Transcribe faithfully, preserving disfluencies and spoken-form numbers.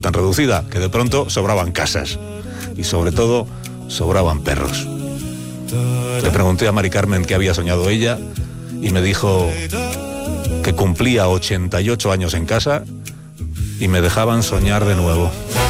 tan reducida que de pronto sobraban casas y sobre todo sobraban perros. Le pregunté a Mari Carmen qué había soñado ella y me dijo que cumplía ochenta y ocho años en casa y me dejaban soñar de nuevo.